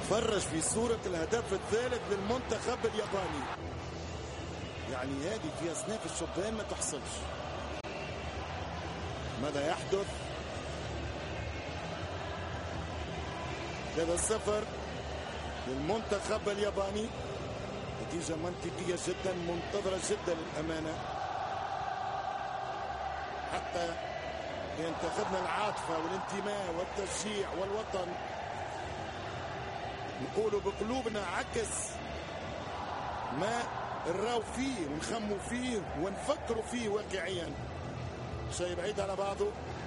تفرج في صورة الهدف الثالث للمنتخب الياباني. يعني هذه في أصناف الشبان ما تحصلش. ماذا يحدث؟ 3-0 للمنتخب الياباني. نتيجة منطقية جدا، منتظرة جدا للأمانة، حتى ينتخبنا العاطفة والانتماء والتشجيع والوطن. نقولوا بقلوبنا عكس ما نراو فيه ونخموا فيه ونفكروا فيه واقعيا. شيء بعيد على بعضه.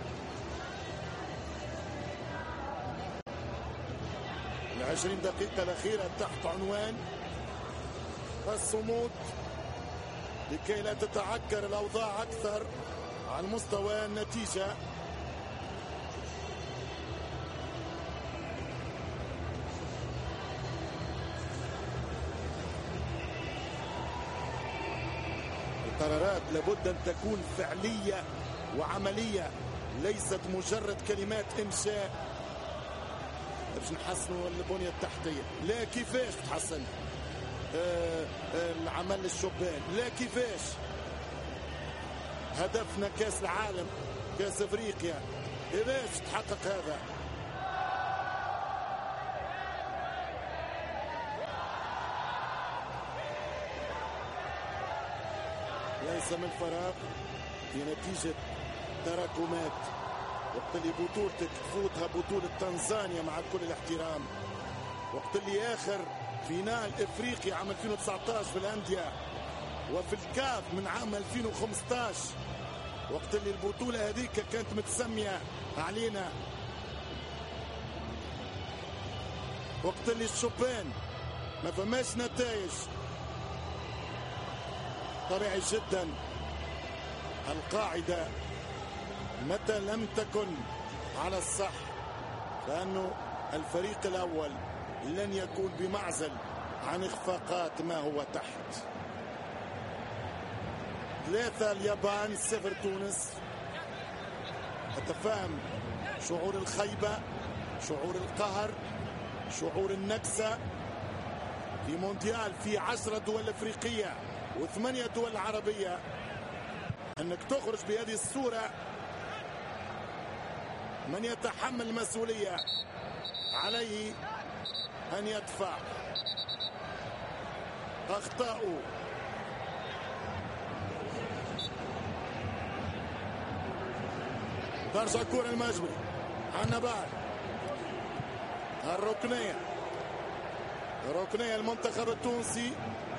ال20 دقيقة الأخيرة تحت عنوان الصمود لكي لا تتعكر الأوضاع أكثر على مستوى النتيجة. القرارات لابد أن تكون فعلية وعملية، ليست مجرد كلمات إنشاء باش نحسنوا البنية التحتية. لا كيفاش تحسن العمل الشبان، لا كيفاش هدفنا كاس العالم، كاس افريقيا، كيفاش تحقق هذا؟ ليس من فراغ، في نتيجة تراكمات. وقت اللي بطولتك تفوتها بطولة تنزانيا مع كل الاحترام، وقت اللي آخر فينال افريقيا عام 2019 في الأندية وفي الكاف من عام 2015، وقت اللي البطولة هذيك كانت متسمية علينا، وقت اللي الشبان ما فماش نتائج. طبيعي جدا القاعدة متى لم تكن على الصح فإنه الفريق الأول لن يكون بمعزل عن إخفاقات ما هو تحت. 3 اليابان، 0 تونس. أتفهم شعور الخيبة، شعور القهر، شعور النكسة في مونديال في 10 دول أفريقية و8 دول عربية. أنك تخرج بهذه الصورة، من يتحمل المسؤولية عليه أن يدفع أخطاؤه. ترجع الكرة المجبري عنا بعد الركنية، ركنية المنتخب التونسي.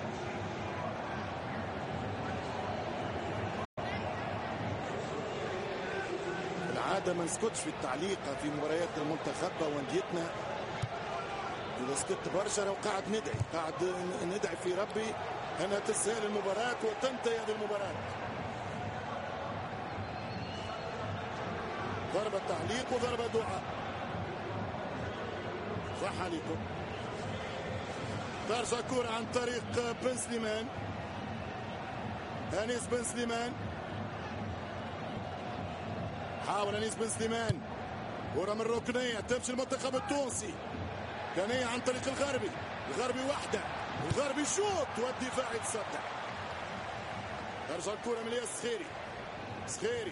العادة ما نسكتش في التعليق في مباريات المنتخب وانديتنا. إذا سكت برشا لو قاعد ندعي في ربي أن تسهل المباراة وتنتهي هذه المباراة. ضربة تعليق وضربة دعاء. صح عليكم. ترجع كرة عن طريق بن سليمان، أنيس بن سليمان. حاول أنيس بن سليمان، كرة من الركنية تمشي المنتخب التونسي. كانية عن طريق الغربي، الغربي وحده، الغربي شوط والدفاع يتصدى. ترجع الكرة من الياس سخيري، سخيري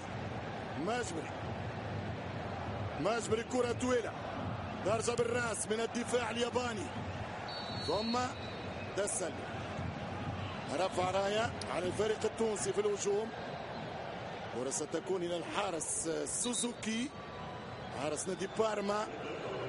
ماجبري كرة طويلة ترجع بالراس من الدفاع الياباني، ثم دسل رفع راية على الفريق التونسي في الهجوم. كرة ستكون إلى الحارس سوزوكي، حارس نادي بارما.